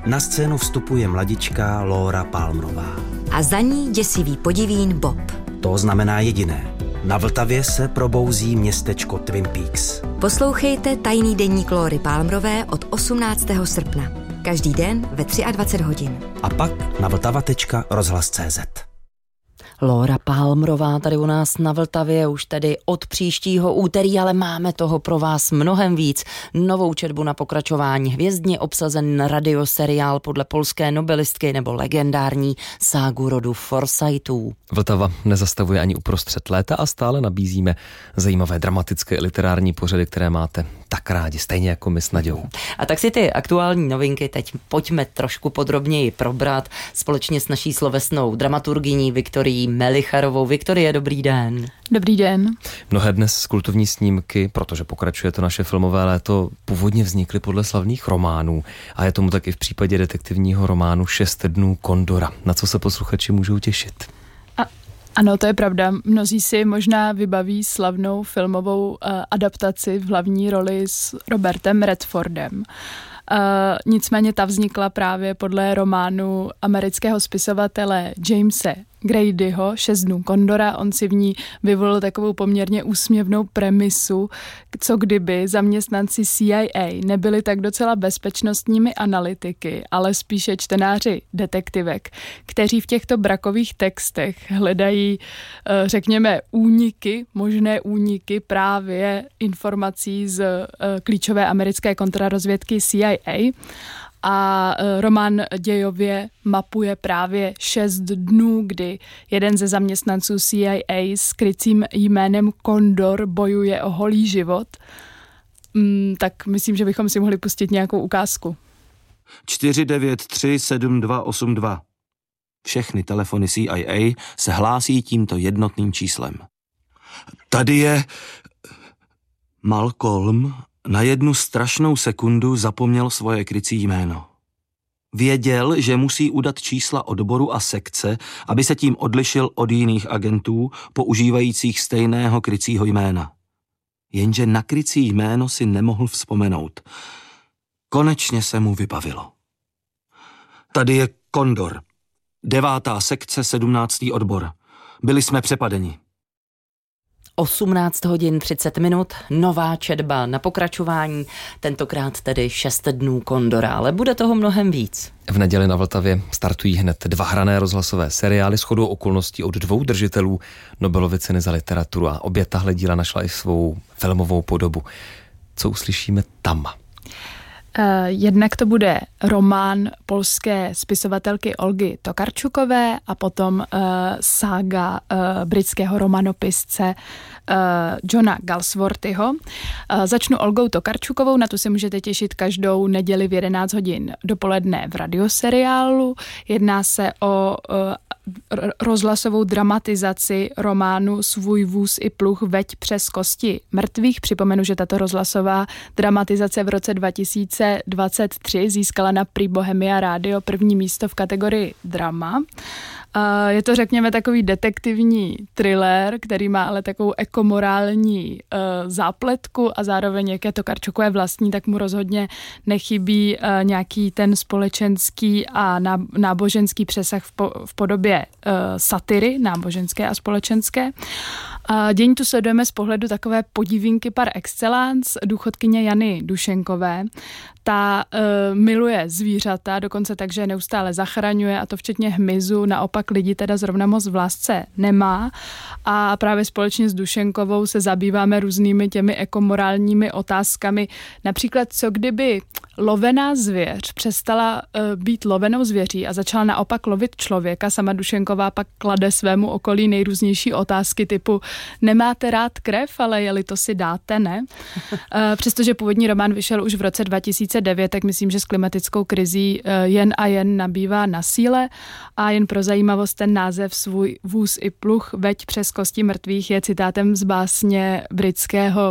Na scénu vstupuje mladička Laura Palmerová. A za ní děsivý podivín Bob. To znamená jediné. Na Vltavě se probouzí městečko Twin Peaks. Poslouchejte Tajný deník Laury Palmerové od 18. srpna. Každý den ve 23 hodin. A pak na vltava.rozhlas.cz. Laura Palmerová tady u nás na Vltavě už tedy od příštího úterý, ale máme toho pro vás mnohem víc. Novou četbu na pokračování, hvězdně obsazen radioseriál podle polské nobelistky nebo legendární ságu rodu Forsythů. Vltava nezastavuje ani uprostřed léta a stále nabízíme zajímavé dramatické literární pořady, které máte tak rádi, stejně jako my s Naďou. A tak si ty aktuální novinky teď pojďme trošku podrobněji probrat společně s naší slovesnou dramaturgyní Viktorií Melicharovou. Viktorie, dobrý den. Dobrý den. Mnohé dnes kultovní snímky, protože pokračuje to naše filmové léto, původně vznikly podle slavných románů a je tomu tak i v případě detektivního románu 6 dnů Kondora. Na co se posluchači můžou těšit? Ano, to je pravda. Mnozí si možná vybaví slavnou filmovou adaptaci v hlavní roli s Robertem Redfordem. Nicméně ta vznikla právě podle románu amerického spisovatele Jamese Gradyho 6 dnů Kondora. On si v ní vyvolil takovou poměrně úsměvnou premisu, co kdyby zaměstnanci CIA nebyli tak docela bezpečnostními analytiky, ale spíše čtenáři detektivek, kteří v těchto brakových textech hledají, řekněme, možné úniky právě informací z klíčové americké kontrarozvědky CIA. A román dějově mapuje právě 6 dnů, kdy jeden ze zaměstnanců CIA s krycím jménem Kondor bojuje o holý život. Tak myslím, že bychom si mohli pustit nějakou ukázku. 4937282. Všechny telefony CIA se hlásí tímto jednotným číslem. Tady je Malcolm. Na jednu strašnou sekundu zapomněl svoje krycí jméno. Věděl, že musí udat čísla odboru a sekce, aby se tím odlišil od jiných agentů, používajících stejného krycího jména. Jenže na krycí jméno si nemohl vzpomenout. Konečně se mu vybavilo. Tady je Kondor, 9. sekce, 17. odbor. Byli jsme přepadeni. 18 hodin 30 minut, nová četba na pokračování, tentokrát tedy 6 dnů Kondora, ale bude toho mnohem víc. V neděli na Vltavě startují hned 2 hrané rozhlasové seriály shodou okolností od 2 držitelů Nobelovy ceny za literaturu a obě tahle díla našla i svou filmovou podobu. Co uslyšíme tam? Jednak to bude román polské spisovatelky Olgy Tokarczukové a potom sága britského romanopisce Johna Galsworthyho. Začnu Olgou Tokarczukovou, na tu se můžete těšit každou neděli v 11 hodin dopoledne v radioseriálu. Jedná se o rozhlasovou dramatizaci románu Svůj vůz i pluh veď přes kosti mrtvých. Připomenu, že tato rozhlasová dramatizace v roce 2023 získala na Prix Bohemia Radio 1. místo v kategorii drama. Je to, řekněme, takový detektivní thriller, který má ale takovou ekomorální zápletku a zároveň, jak je Tokarczukové vlastní, tak mu rozhodně nechybí nějaký ten společenský a náboženský přesah v podobě satiry, náboženské a společenské. Dění tu sledujeme z pohledu takové podivínky par excellence, důchodkyně Jany Dušenkové. Ta miluje zvířata, dokonce tak, že je neustále zachraňuje, a to včetně hmyzu, naopak lidi teda zrovna moc v lásce nemá. A právě společně s Dušenkovou se zabýváme různými těmi ekomorálními otázkami. Například, co kdyby lovená zvěř přestala být lovenou zvěří a začala naopak lovit člověka. Sama Dušenková pak klade svému okolí nejrůznější otázky typu nemáte rád krev, ale jeli to si dáte, ne? Přestože původní román vyšel už v roce 2009, tak myslím, že s klimatickou krizí jen a jen nabývá na síle a jen pro zajímavost ten název Svůj vůz i pluh veď přes kosti mrtvých je citátem z básně britského